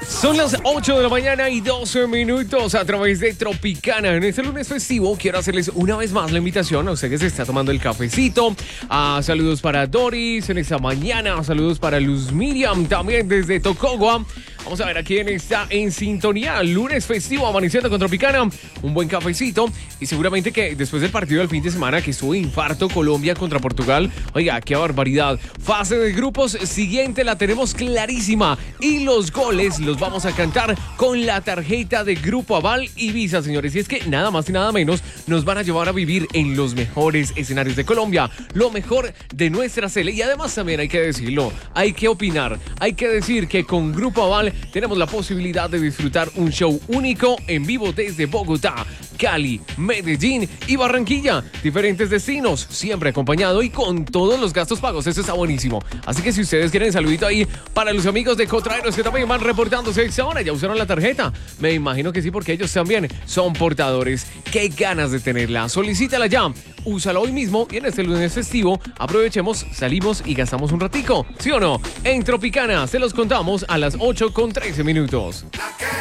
Son las 8 de la mañana y 12 minutos a través de Tropicana. En este lunes festivo quiero hacerles una vez más la invitación a usted que se está tomando el cafecito. Saludos para Doris en esta mañana. Saludos para Luz Miriam también desde Tocogua. Vamos a ver a quién está en sintonía. Lunes festivo, amaneciendo con Tropicana. Un buen cafecito. Y seguramente que después del partido del fin de semana que estuvo infarto Colombia contra Portugal. Oiga, qué barbaridad. Fase de grupos siguiente la tenemos clarísima. Y los goles los vamos a cantar con la tarjeta de Grupo Aval y Visa, señores. Y es que nada más y nada menos nos van a llevar a vivir en los mejores escenarios de Colombia. Lo mejor de nuestra sele. Y además también hay que decirlo, hay que opinar. Hay que decir que con Grupo Aval tenemos la posibilidad de disfrutar un show único en vivo desde Bogotá, Cali, Medellín y Barranquilla. Diferentes destinos, siempre acompañado y con todos los gastos pagos. Eso está buenísimo. Así que si ustedes quieren saludito ahí para los amigos de Contraeros que también van reportándose esta hora, ¿ya usaron la tarjeta? Me imagino que sí, porque ellos también son portadores. ¡Qué ganas de tenerla! Solicítala ya. Úsala hoy mismo y en este lunes festivo aprovechemos, salimos y gastamos un ratico. ¿Sí o no? En Tropicana se los contamos a las 8:13 minutos.